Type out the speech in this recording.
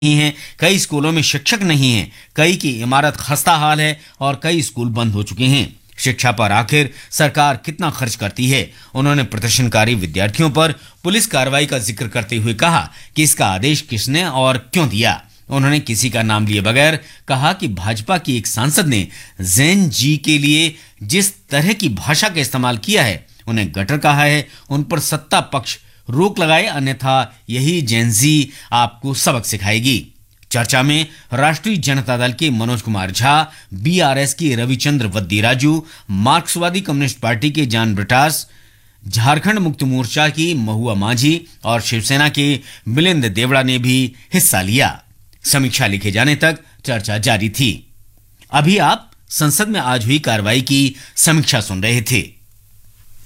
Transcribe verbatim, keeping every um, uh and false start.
नहीं है, कई स्कूलों में शिक्षक नहीं हैं, कई की इमारत खस्ता हाल है और कई स्कूल बंद हो चुके हैं। शिक्षा पर आखिर सरकार कितना खर्च करती है? उन्होंने प्रदर्शनकारी विद्यार्थियों पर पुलिस कार्रवाई का जिक्र करते हुए कहा कि इसका आदेश किसने और क्यों दिया। उन्होंने किसी का नाम लिए बगैर कहा कि भाजपा की एक सांसद ने जैन जी के लिए जिस तरह की भाषा का इस्तेमाल किया है, उन्हें गटर कहा है, उन पर सत्ता पक्ष रोक लगाए, अन्यथा यही जेनजी आपको सबक सिखाएगी। चर्चा में राष्ट्रीय जनता दल के मनोज कुमार झा, बीआरएस की रविचंद्र वद्दीराजू, मार्क्सवादी कम्युनिस्ट पार्टी के जॉन ब्रिटास, झारखंड मुक्ति मोर्चा की महुआ माझी और शिवसेना के मिलिंद देवड़ा ने भी हिस्सा लिया। समीक्षा लिखे जाने तक चर्चा जारी थी। अभी आप संसद में आज हुई कार्रवाई की समीक्षा सुन रहे थे।